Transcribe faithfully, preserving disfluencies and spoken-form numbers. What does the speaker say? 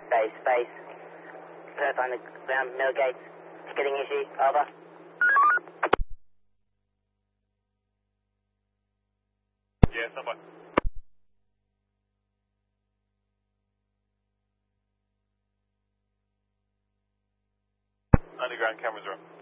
Base, base. Verifying the ground mill gates. Skidding issue, over. Yeah, stand by. Underground cameras are up.